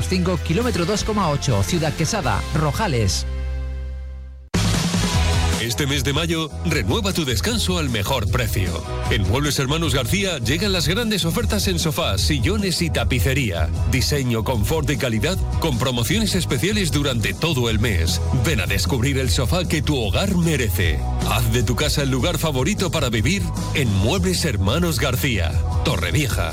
5, kilómetro 2,8, Ciudad Quesada, Rojales. Este mes de mayo, renueva tu descanso al mejor precio. En Muebles Hermanos García llegan las grandes ofertas en sofás, sillones y tapicería. Diseño, confort y calidad con promociones especiales durante todo el mes. Ven a descubrir el sofá que tu hogar merece. Haz de tu casa el lugar favorito para vivir en Muebles Hermanos García, Torrevieja.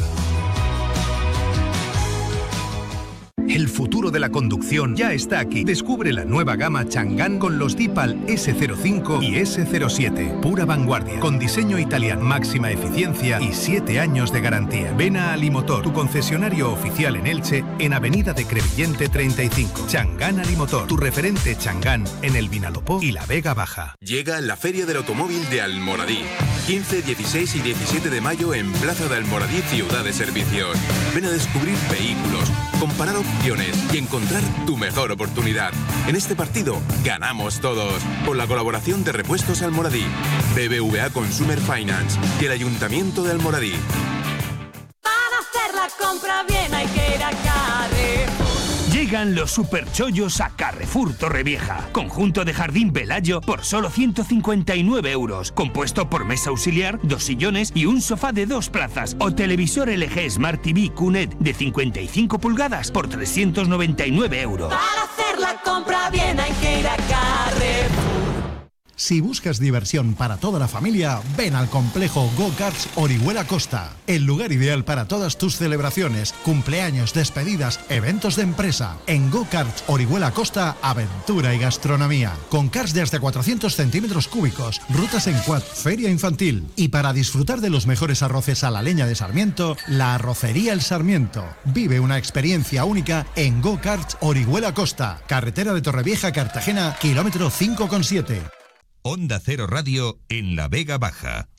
El futuro de la conducción ya está aquí. Descubre la nueva gama Chang'an con los Deepal S05 y S07. Pura vanguardia, con diseño italiano, máxima eficiencia y 7 años de garantía. Ven a Alimotor, tu concesionario oficial en Elche, en Avenida de Crevillente 35. Chang'an Alimotor, tu referente Chang'an en el Vinalopó y la Vega Baja. Llega la Feria del Automóvil de Almoradí. 15, 16 y 17 de mayo en Plaza de Almoradí, Ciudad de Servicios. Ven a descubrir vehículos, comparar opciones y encontrar tu mejor oportunidad. En este partido ganamos todos, con la colaboración de Repuestos Almoradí, BBVA Consumer Finance y el Ayuntamiento de Almoradí. Para hacer la compra bien hay que ir a Carrefour. Llegan los superchollos a Carrefour Torrevieja. Conjunto de jardín Velayo por solo 159 euros. Compuesto por mesa auxiliar, 2 sillones y un sofá de 2 plazas. O televisor LG Smart TV QNED de 55 pulgadas por 399 euros. Para hacer la compra bien hay que ir a Carrefour. Si buscas diversión para toda la familia, ven al complejo Go-Karts Orihuela Costa, el lugar ideal para todas tus celebraciones, cumpleaños, despedidas, eventos de empresa. En Go-Karts Orihuela Costa, aventura y gastronomía, con karts de hasta 400 centímetros cúbicos, rutas en quad, feria infantil. Y para disfrutar de los mejores arroces a la leña de Sarmiento, la Arrocería El Sarmiento. Vive una experiencia única en Go-Karts Orihuela Costa, carretera de Torrevieja, Cartagena, kilómetro 5,7. Onda Cero Radio en la Vega Baja.